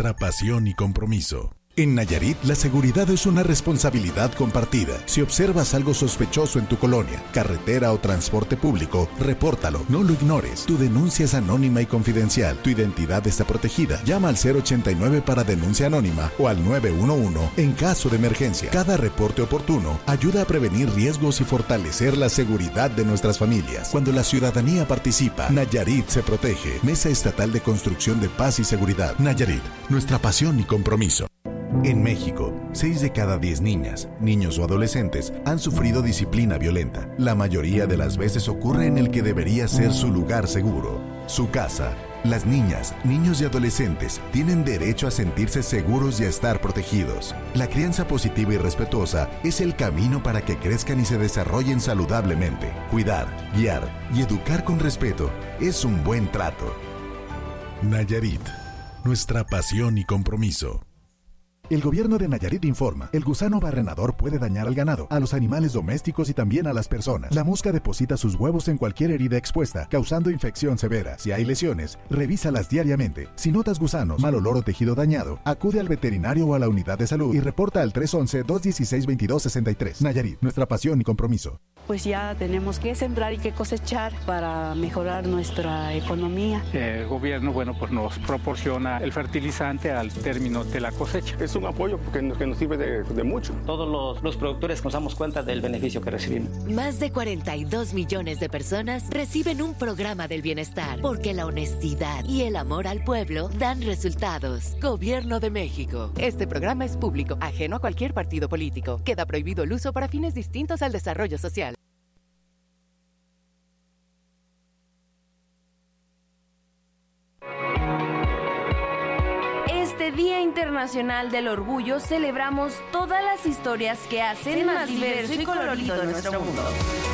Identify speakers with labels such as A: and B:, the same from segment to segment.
A: nuestra pasión y compromiso. En Nayarit, la seguridad es una responsabilidad compartida. Si observas algo sospechoso en tu colonia, carretera o transporte público, repórtalo, no lo ignores. Tu denuncia es anónima y confidencial. Tu identidad está protegida. Llama al 089 para denuncia anónima o al 911 en caso de emergencia. Cada reporte oportuno ayuda a prevenir riesgos y fortalecer la seguridad de nuestras familias. Cuando la ciudadanía participa, Nayarit se protege. Mesa Estatal de Construcción de Paz y Seguridad. Nayarit, nuestra pasión y compromiso. En México, 6 de cada 10 niñas, niños o adolescentes han sufrido disciplina violenta. La mayoría de las veces ocurre en el que debería ser su lugar seguro, su casa. Las niñas, niños y adolescentes tienen derecho a sentirse seguros y a estar protegidos. La crianza positiva y respetuosa es el camino para que crezcan y se desarrollen saludablemente. Cuidar, guiar y educar con respeto es un buen trato. Nayarit, nuestra pasión y compromiso. El gobierno de Nayarit informa, el gusano barrenador puede dañar al ganado, a los animales domésticos y también a las personas. La mosca deposita sus huevos en cualquier herida expuesta, causando infección severa. Si hay lesiones, revísalas diariamente. Si notas gusanos, mal olor o tejido dañado, acude al veterinario o a la unidad de salud y reporta al 311-216-2263. Nayarit, nuestra pasión y compromiso.
B: Pues ya tenemos que sembrar y que cosechar para mejorar nuestra economía.
C: El gobierno, pues nos proporciona el fertilizante al término de la cosecha.
D: Es un apoyo que nos sirve de mucho.
E: Todos los productores nos damos cuenta del beneficio que recibimos.
F: Más de 42 millones de personas reciben un programa del bienestar, porque la honestidad y el amor al pueblo dan resultados. Gobierno de México.
G: Este programa es público, ajeno a cualquier partido político. Queda prohibido el uso para fines distintos al desarrollo social.
H: Día Internacional del Orgullo celebramos todas las historias que hacen más diverso y colorido de nuestro mundo.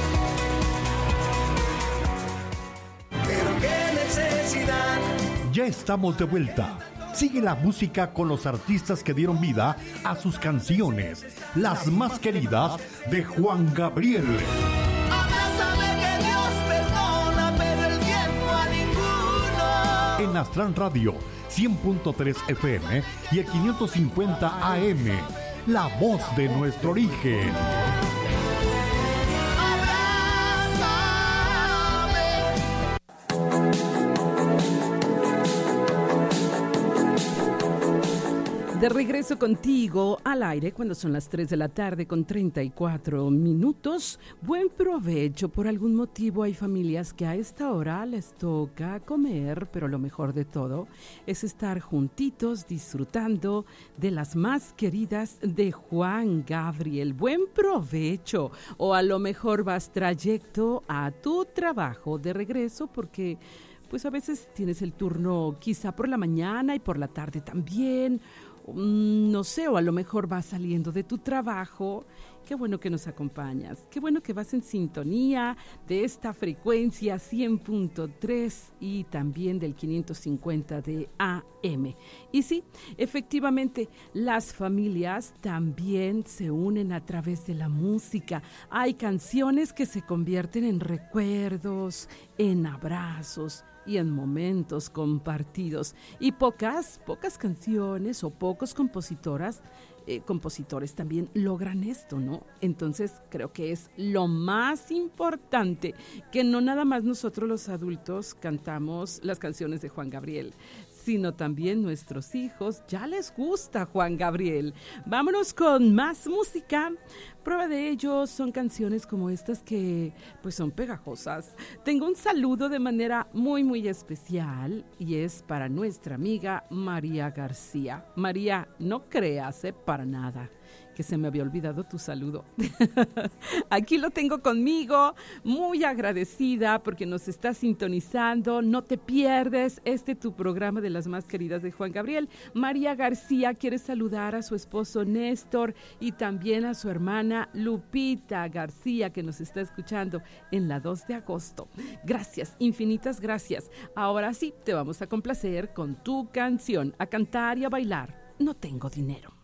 I: Pero qué necesidad.
J: Ya estamos de vuelta. Sigue la música con los artistas que dieron vida a sus canciones, las más queridas de Juan Gabriel.
I: Abrázame que Dios perdona, pero el tiempo a ninguno.
J: En Astran Radio 100.3 FM y el 550 AM, la voz de nuestro origen.
K: De regreso contigo al aire cuando son las 3 de la tarde con 34 minutos. Buen provecho. Por algún motivo hay familias que a esta hora les toca comer, pero lo mejor de todo es estar juntitos disfrutando de las más queridas de Juan Gabriel. Buen provecho. O a lo mejor vas trayecto a tu trabajo de regreso porque pues a veces tienes el turno quizá por la mañana y por la tarde también. No sé, o a lo mejor vas saliendo de tu trabajo. Qué bueno que nos acompañas, qué bueno que vas en sintonía de esta frecuencia 100.3 y también del 550 de AM. Y sí, efectivamente, las familias también se unen a través de la música. Hay canciones que se convierten en recuerdos, en abrazos y en momentos compartidos. Y pocas canciones o pocos compositores también logran esto, ¿no? Entonces creo que es lo más importante, que no nada más nosotros los adultos cantamos las canciones de Juan Gabriel, sino también nuestros hijos ya les gusta Juan Gabriel. Vámonos con más música. Prueba de ello son canciones como estas que pues son pegajosas. Tengo un saludo de manera muy muy especial y es para nuestra amiga María García. María, no creas, para nada que se me había olvidado tu saludo. Aquí lo tengo conmigo, muy agradecida porque nos está sintonizando. No te pierdes tu programa de las más queridas de Juan Gabriel. María García quiere saludar a su esposo Néstor y también a su hermana Lupita García, que nos está escuchando en la 2 de agosto. Gracias, infinitas gracias. Ahora sí, te vamos a complacer con tu canción, a cantar y a bailar. No tengo dinero.